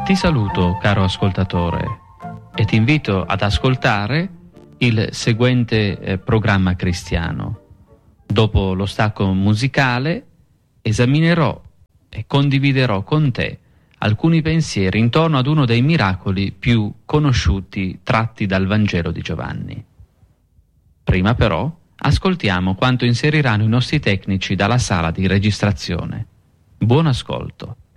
Ti saluto, caro ascoltatore, e ti invito ad ascoltare il seguente programma cristiano. Dopo lo stacco musicale esaminerò e condividerò con te alcuni pensieri intorno ad uno dei miracoli più conosciuti tratti dal Vangelo di Giovanni. Prima però ascoltiamo quanto inseriranno i nostri tecnici dalla sala di registrazione. Buon ascolto.